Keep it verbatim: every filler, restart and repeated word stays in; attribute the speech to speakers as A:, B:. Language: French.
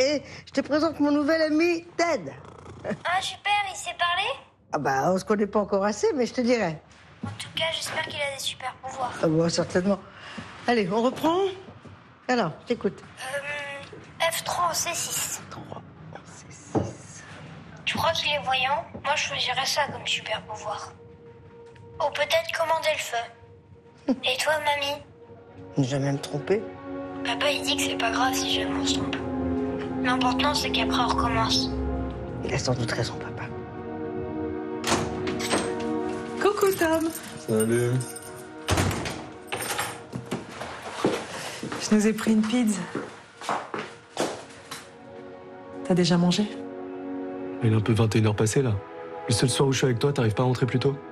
A: Et je te présente mon nouvel ami, Ted.
B: Ah, super, il sait parler?
A: Ah bah, on se connaît pas encore assez, mais je te dirai.
B: En tout cas, j'espère qu'il a des super pouvoirs.
A: Ah bon, certainement. Allez, on reprend? Alors, je t'écoute.
B: Euh, F trois en C six.
A: trois, C six.
B: Tu crois qu'il est voyant? Moi, je choisirais ça comme super pouvoir. Ou peut-être commander le feu. Et toi, mamie?
A: Ne jamais me tromper.
B: Papa, il dit que c'est pas grave si jamais on se trompe. L'important, c'est qu'après, on recommence.
A: Il a sans doute raison, papa.
C: Coucou, Tom.
D: Salut.
C: Je nous ai pris une pizza. T'as déjà mangé?
D: Il est un peu vingt et une heures passées, là. Le seul soir où je suis avec toi, t'arrives pas à rentrer plus tôt?